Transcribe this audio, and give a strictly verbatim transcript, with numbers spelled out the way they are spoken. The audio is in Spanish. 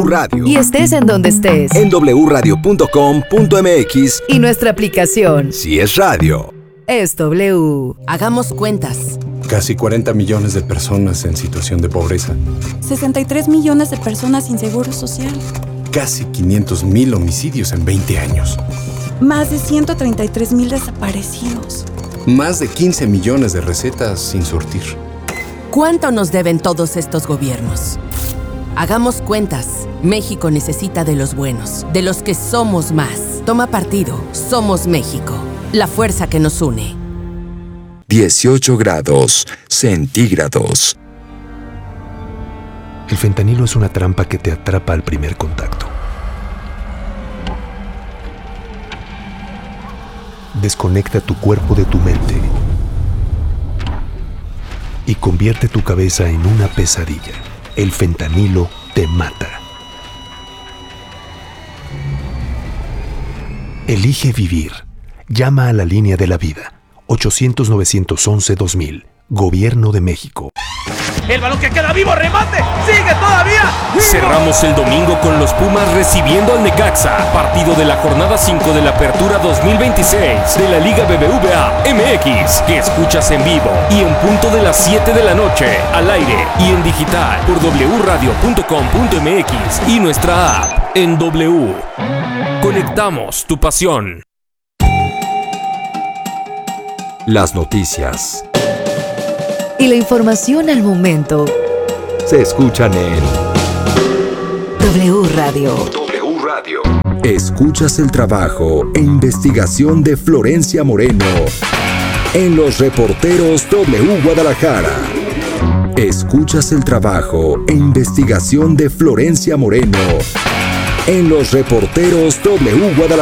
Radio. Y estés en donde estés. En doble u radio punto com punto m x. Y nuestra aplicación. Si es radio. Es W. Hagamos cuentas. Casi cuarenta millones de personas en situación de pobreza. sesenta y tres millones de personas sin seguro social. Casi quinientos mil homicidios en veinte años. Más de ciento treinta y tres mil desaparecidos. Más de quince millones de recetas sin surtir. ¿Cuánto nos deben todos estos gobiernos? Hagamos cuentas. México necesita de los buenos, de los que somos más. Toma partido. Somos México. La fuerza que nos une. dieciocho grados centígrados. El fentanilo es una trampa que te atrapa al primer contacto. Desconecta tu cuerpo de tu mente y convierte tu cabeza en una pesadilla. El fentanilo te mata. Elige vivir. Llama a la línea de la vida. ochocientos, novecientos once, dos mil. Gobierno de México. El balón que queda vivo, remate, sigue todavía. ¡Vivo! Cerramos el domingo con los Pumas recibiendo al Necaxa, partido de la jornada cinco de la Apertura dos mil veintiséis de la Liga B B V A M X, que escuchas en vivo y en punto de las siete de la noche, al aire y en digital por doble u radio punto com punto m x y nuestra app en W. Conectamos tu pasión. Las noticias Y la información al momento. se escuchan en W Radio. W Radio. Escuchas el trabajo e investigación de Florencia Moreno en los reporteros W Guadalajara. Escuchas el trabajo e investigación de Florencia Moreno en los reporteros W Guadalajara.